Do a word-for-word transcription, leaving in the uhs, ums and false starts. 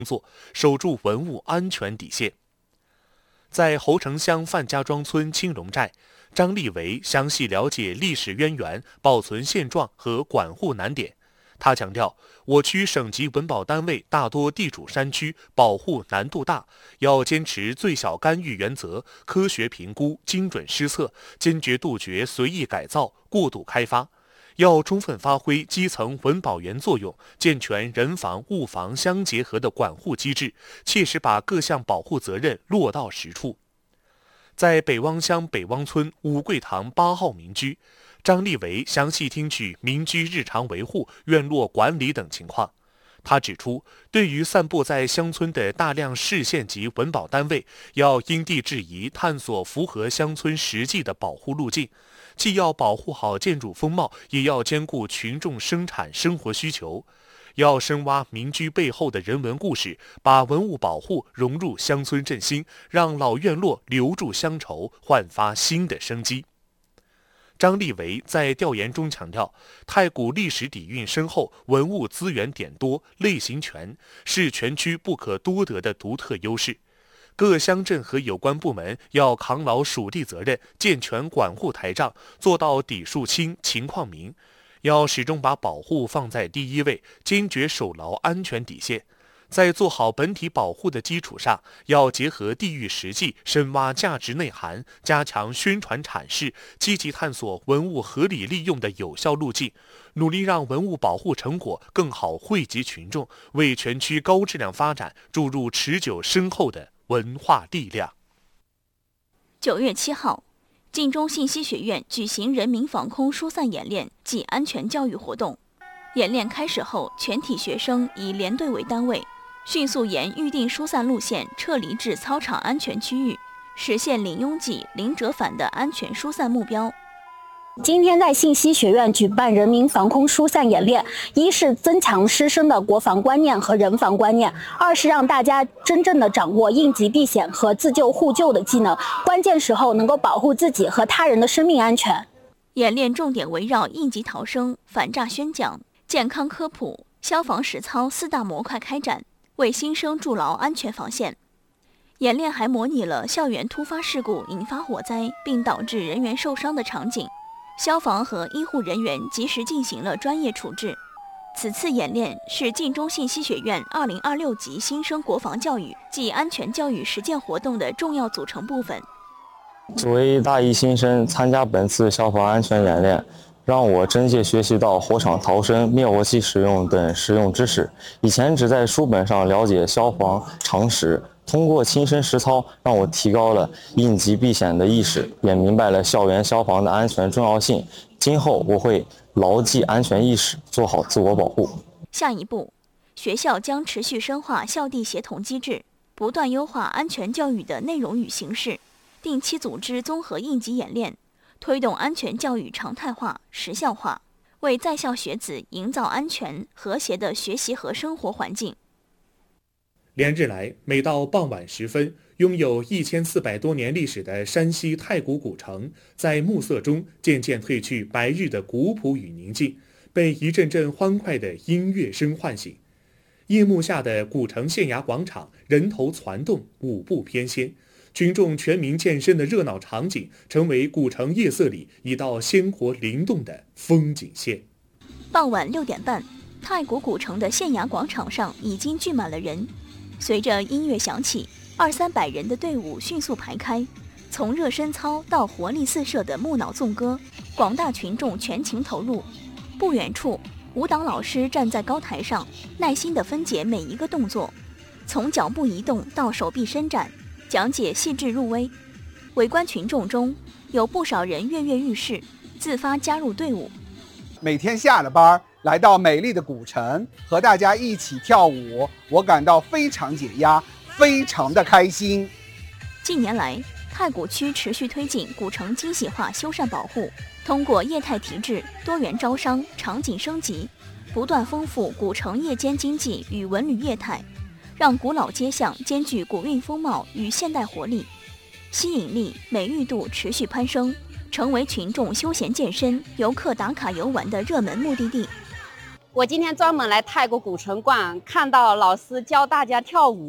作，守住文物安全底线。在侯城乡范家庄村青龙寨，张立维详细了解历史渊源、保存现状和管护难点。他强调，我区省级文保单位大多地处山区，保护难度大，要坚持最小干预原则，科学评估、精准施策，坚决杜绝随意改造、过度开发。要充分发挥基层文保员作用，健全人防物防相结合的管护机制，切实把各项保护责任落到实处。在北汪乡北汪村五桂堂八号民居，张立维详细听取民居日常维护、院落管理等情况。他指出，对于散布在乡村的大量市县级文保单位，要因地制宜探索符合乡村实际的保护路径，既要保护好建筑风貌，也要兼顾群众生产生活需求。要深挖民居背后的人文故事，把文物保护融入乡村振兴，让老院落留住乡愁，焕发新的生机。张立维在调研中强调，太谷历史底蕴深厚，文物资源点多，类型全，是全区不可多得的独特优势。各乡镇和有关部门要扛牢属地责任，健全管护台账，做到底数清、情况明。要始终把保护放在第一位，坚决守牢安全底线。在做好本体保护的基础上，要结合地域实际，深挖价值内涵，加强宣传阐释，积极探索文物合理利用的有效路径，努力让文物保护成果更好惠及群众，为全区高质量发展注入持久深厚的文化力量。 九月七号，晋中信息学院举行人民防空疏散演练暨安全教育活动。演练开始后，全体学生以连队为单位，迅速沿预定疏散路线撤离至操场安全区域，实现零拥挤、零折返的安全疏散目标。 今天在信息学院举办人民防空疏散演练，一是增强师生的国防观念和人防观念，二是让大家真正的掌握应急避险和自救互救的技能，关键时候能够保护自己和他人的生命安全。 演练重点围绕应急逃生、反诈宣讲、健康科普、消防实操四大模块开展，为新生筑牢安全防线。演练还模拟了校园突发事故引发火灾并导致人员受伤的场景，消防和医护人员及时进行了专业处置。此次演练是晋中信息学院二零二六级新生国防教育暨安全教育实践活动的重要组成部分。 作为大一新生，参加本次消防安全演练，让我真切学习到火场逃生、灭火器使用等实用知识。以前只在书本上了解消防常识，通过亲身实操，让我提高了应急避险的意识，也明白了校园消防的安全重要性。今后我会牢记安全意识，做好自我保护。 下一步，学校将持续深化校地协同机制，不断优化安全教育的内容与形式，定期组织综合应急演练，推动安全教育常态化、实效化，为在校学子营造安全、和谐的学习和生活环境。 连日来，每到傍晚时分，拥有一千四百多年历史的山西太谷古城，在暮色中渐渐褪去白日的古朴与宁静，被一阵阵欢快的音乐声唤醒。夜幕下的古城县衙广场，人头攒动，舞步翩跹，群众全民健身的热闹场景，成为古城夜色里一道鲜活灵动的风景线。 傍晚六点半，太谷古城的县衙广场上已经聚满了人。随着音乐响起，二三百人的队伍迅速排开，从热身操到活力四射的木脑纵歌，广大群众全情投入。不远处，舞蹈老师站在高台上，耐心地分解每一个动作，从脚步移动到手臂伸展，讲解细致入微。围观群众中有不少人跃跃欲试，自发加入队伍。 每天下了班来到美丽的古城，和大家一起跳舞，我感到非常解压，非常的开心。 近年来，太谷区持续推进古城精细化修缮保护，通过业态提质、多元招商、场景升级，不断丰富古城夜间经济与文旅业态，让古老街巷兼具古韵风貌与现代活力，吸引力、美誉度持续攀升，成为群众休闲健身、游客打卡游玩的热门目的地。 我今天专门来太国古城馆，看到老师教大家跳舞。